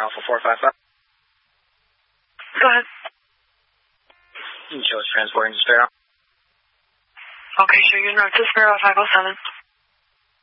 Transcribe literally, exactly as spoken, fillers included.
Alpha four five five. Go ahead. You show us transporting to Sparrow. Okay, sure. You're north to Sparrow five oh seven.